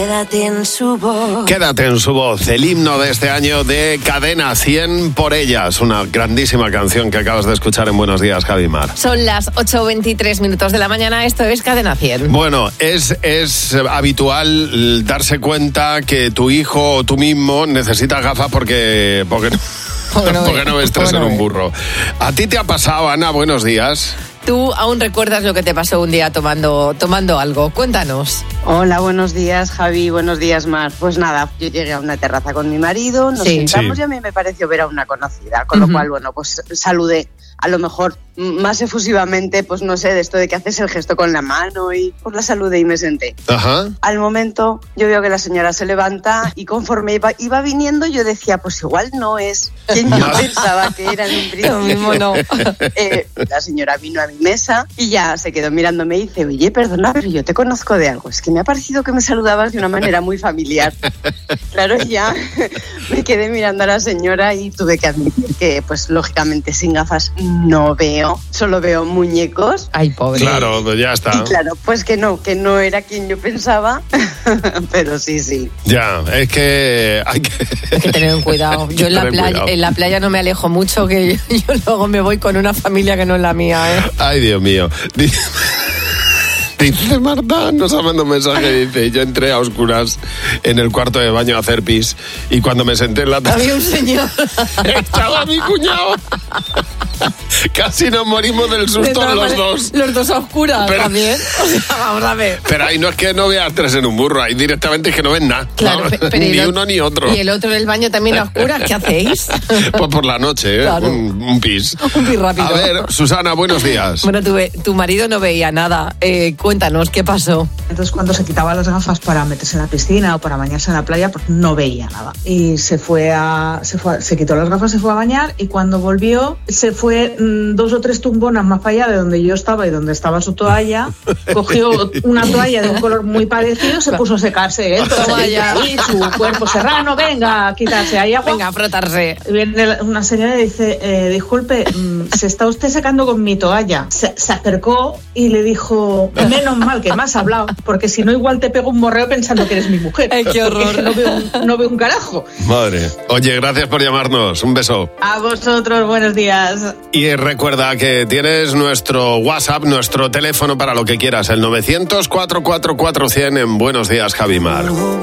Quédate en su voz. Quédate en su voz, el himno de este año de Cadena 100 por ellas. Una grandísima canción que acabas de escuchar en Buenos Días, Javi Mar. Son las 8:23 de la mañana, esto es Cadena 100. Bueno, es habitual darse cuenta que tu hijo o tú mismo necesitas gafas porque no ves tres en un burro. ¿A ti te ha pasado, Ana? Buenos días. ¿Tú aún recuerdas lo que te pasó un día tomando algo? Cuéntanos. Hola, buenos días, Javi, buenos días, Mar. Pues nada, yo llegué a una terraza con mi marido, nos sentamos y a mí me pareció ver a una conocida, con lo cual, bueno, pues saludé. A lo mejor más efusivamente, pues no sé, de esto de que haces el gesto con la mano y pues la saludé y me senté. Ajá. Al momento yo veo que la señora se levanta y conforme iba viniendo yo decía, pues igual no es quien yo pensaba que era en un principio. Lo mismo no. La señora vino a mi mesa y ya se quedó mirándome y dice, oye, perdona, pero yo te conozco de algo. Es que me ha parecido que me saludabas de una manera muy familiar. Claro, ya me quedé mirando a la señora y tuve que admitir que, pues lógicamente sin gafas no veo, solo veo muñecos. Ay, pobre. Claro, pues ya está. Y claro, pues que no era quien yo pensaba, pero sí. Ya, es que hay que tener cuidado. Yo en la playa no me alejo mucho, que yo luego me voy con una familia que no es la mía, ¿eh? Ay, Dios mío. Dice Marta, nos ha mandado un mensaje, dice, yo entré a oscuras en el cuarto de baño a hacer pis y cuando me senté en la taza... Había un señor. Estaba mi cuñado. Casi nos morimos del susto los dos. Los dos a oscuras también. O sea, vamos a ver. Pero ahí no es que no veas tres en un burro, ahí directamente es que no ves nada. Claro, ¿no? Ni uno ni otro. Y el otro en el baño también a oscuras, ¿qué hacéis? Pues por la noche, ¿eh? Claro. Un pis. Un pis rápido. A ver, Susana, buenos días. Bueno, tu marido no veía nada. Cuéntanos, ¿qué pasó? Entonces cuando se quitaba las gafas para meterse en la piscina o para bañarse en la playa, pues no veía nada. Y se quitó las gafas, se fue a bañar y cuando volvió se fue 2 o 3 tumbonas más para allá de donde yo estaba y donde estaba su toalla, cogió una toalla de un color muy parecido, se puso a secarse y su cuerpo serrano, venga a quitarse ahí agua. Venga a frotarse. Viene una señora y dice, disculpe, se está usted secando con mi toalla. Se acercó y le dijo, menos mal que me has hablado, porque si no igual te pego un morreo pensando que eres mi mujer. Ay, qué horror. No veo un carajo. Madre. Oye, gracias por llamarnos. Un beso. A vosotros, buenos días. Y recuerda que tienes nuestro WhatsApp, nuestro teléfono para lo que quieras, el 900 444 100 en Buenos Días, Javi Mar.